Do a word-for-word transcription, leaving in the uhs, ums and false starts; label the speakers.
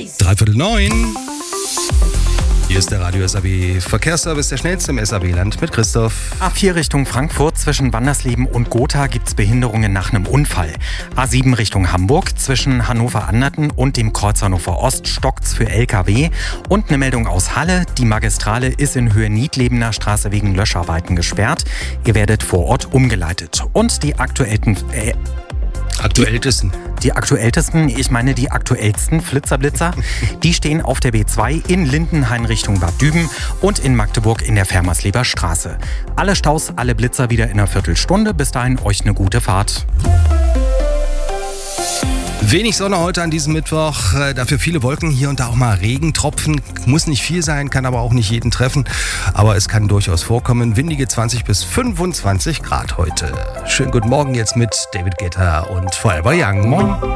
Speaker 1: Dreiviertel neun. Hier ist der Radio S A B Verkehrsservice, der schnellste im S A B-Land mit Christoph.
Speaker 2: A vier Richtung Frankfurt zwischen Wandersleben und Gotha gibt's Behinderungen nach einem Unfall. A sieben Richtung Hamburg zwischen Hannover-Anderten und dem Kreuz Hannover Ost stockt's für L K W. Und eine Meldung aus Halle: Die Magistrale ist in Höhe Niedlebener Straße wegen Löscharbeiten gesperrt. Ihr werdet vor Ort umgeleitet. Und die aktuellen... Äh,
Speaker 1: Aktuellsten.
Speaker 2: Die aktuellsten, ich meine die aktuellsten Flitzerblitzer, die stehen auf der B zwei in Lindenhain Richtung Bad Düben und in Magdeburg in der Fermersleber Straße. Alle Staus, alle Blitzer wieder in einer Viertelstunde. Bis dahin euch eine gute Fahrt.
Speaker 1: Wenig Sonne heute an diesem Mittwoch, dafür viele Wolken, hier und da auch mal Regentropfen. Muss nicht viel sein, kann aber auch nicht jeden treffen. Aber es kann durchaus vorkommen. Windige zwanzig bis fünfundzwanzig Grad heute. Schönen guten Morgen jetzt mit David Guetta und Forever Young.
Speaker 2: Moin.